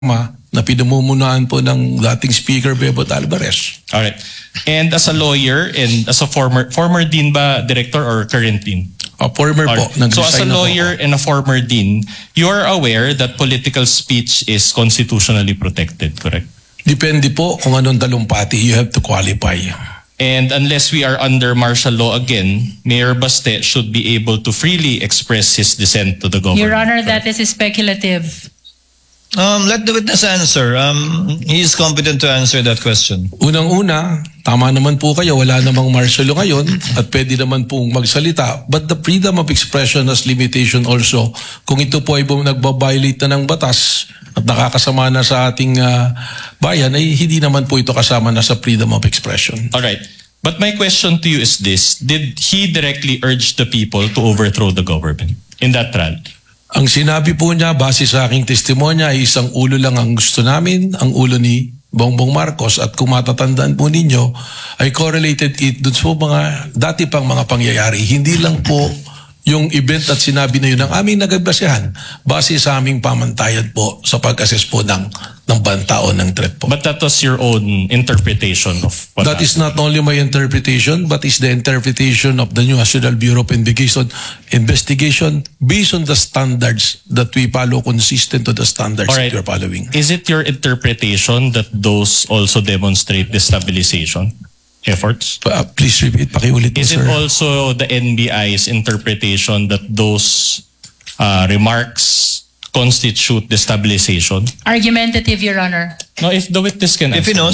na pinamumunuan po ng dating Speaker Bebot Alvarez. All right. And as a lawyer and as a former dean ba, director or current dean? Former po. So as a lawyer and a former dean, you are aware that political speech is constitutionally protected, correct? Depende po kung anong talumpati. You have to qualify. And unless we are under martial law again, Mayor Baste should be able to freely express his dissent to the government. Your Honor, that is speculative. Let the witness answer. He is competent to answer that question. Unang-una, tama naman po kayo, wala namang martial law ngayon at pwede naman pong magsalita. But the freedom of expression has limitation also. Kung ito po ay nagbabiolate na ng batas at nakakasama na sa ating bayan, ay hindi naman po ito kasama na sa freedom of expression. Alright. But my question to you is this. Did he directly urge the people to overthrow the government in that rally? Ang sinabi po niya, base sa aking testimonya, ay isang ulo lang ang gusto namin, ang ulo ni Bongbong Marcos. At kung matatandaan po ninyo, ay correlated it dun sa mga dati pang mga pangyayari. Hindi lang po yung event at sinabi na yun ang aming nagagbasehan base sa aming pamantayan po sa pag-assess po ng banta o ng threat po. But that was your own interpretation of what That is not only my interpretation, but is the interpretation of the new National Bureau of Investigation based on the standards that we follow, consistent to the standards that we are following. Is it your interpretation that those also demonstrate destabilization efforts? Please repeat, pakiulit po, Is sir. it also the NBI's interpretation that those remarks constitute destabilization? Argumentative, Your Honor. No, if the witness can If he answer. knows.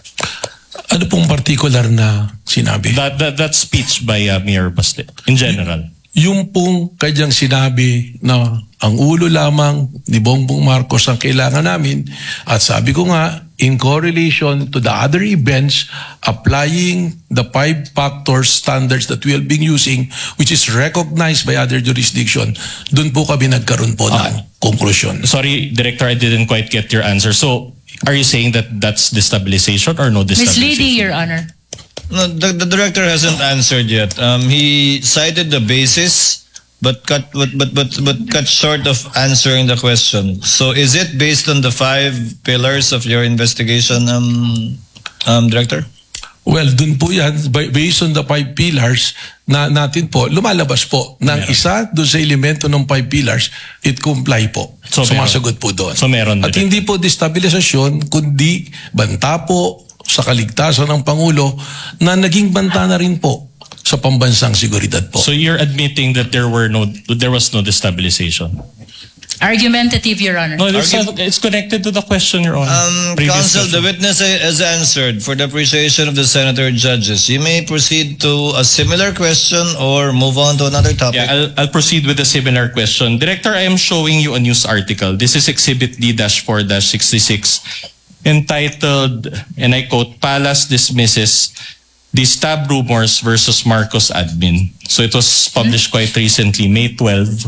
Ano pong particular na sinabi? That speech by Mayor Baste, in general. Yung pong kanyang sinabi na ang ulo lamang ni Bongbong Marcos ang kailangan namin, at sabi ko nga, in correlation to the other events, applying the 5-factor standards that we have been using, which is recognized by other jurisdiction, dun po kami nagkaroon po ng conclusion. Sorry, Director, I didn't quite get your answer. So, are you saying that that's destabilization or no destabilization? Misleading, Your Honor. No, the director hasn't answered yet. He cited the basis, but cut short of answering the question. So, is it based on the 5 pillars of your investigation, Director? Well, dun po yan, based on the 5 pillars na natin po, lumalabas po ng isa dun sa elemento ng 5 pillars, it comply po. So, sumasagot po doon. So, meron. At hindi po destabilisasyon, kundi banta po sa kaligtasan ng Pangulo na naging banta na rin po sa pambansang seguridad po. So you're admitting that there was no destabilization? Argumentative, Your Honor. No, it's connected to the question, Your Honor. Counsel, the witness has answered. For the appreciation of the senator judges, you may proceed to a similar question or move on to another topic. Yeah, I'll proceed with a similar question. Director, I am showing you a news article. This is Exhibit D-4-66 entitled, and I quote, Palace dismisses the stab rumors versus Marcos admin. So it was published quite recently, May 12,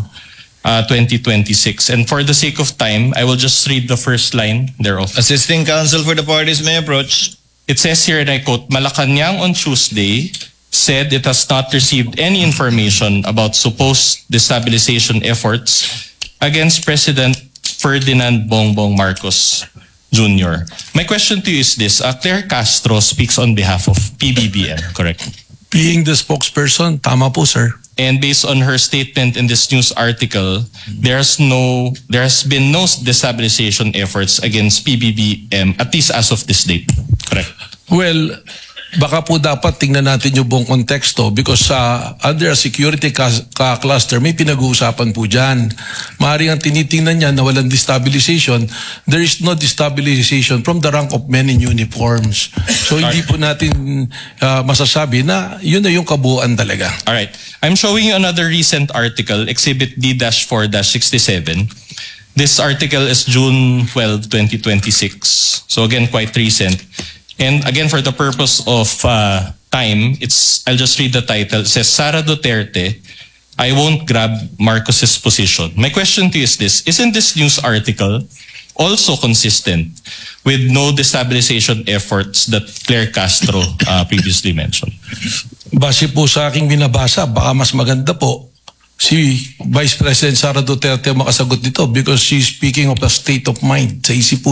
2026. And for the sake of time, I will just read the first line thereof. Assisting counsel for the parties may approach. It says here, and I quote, Malacanang on Tuesday said it has not received any information about supposed destabilization efforts against President Ferdinand Bongbong Marcos Jr. My question to you is this. Claire Castro speaks on behalf of PBBM, correct? Being the spokesperson, tama po, sir. And based on her statement in this news article, there has been no destabilization efforts against PBBM, at least as of this date, correct? Well, baka po dapat tingnan natin yung buong konteksto because under a security cluster, may pinag-uusapan po dyan. Maaaring ang tinitingnan niya na walang destabilization, there is no destabilization from the rank of men in uniforms. So hindi po natin masasabi na yun na yung kabuuan talaga. Alright. I'm showing you another recent article, Exhibit D-4-67. This article is June 12, 2026. So again, quite recent. And again, for the purpose of time, I'll just read the title. It says, Sara Duterte, I won't grab Marcos's position. My question to you is this. Isn't this news article also consistent with no destabilization efforts that Claire Castro previously mentioned? Base po sa aking binabasa, baka mas maganda po si Vice President Sara Duterte makasagot dito because she's speaking of a state of mind. Sa isip po